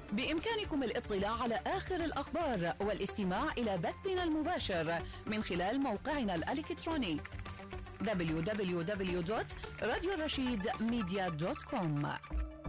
بإمكانكم الاطلاع على آخر الأخبار والاستماع إلى بثنا المباشر من خلال موقعنا الإلكتروني www.radiorashidmedia.com.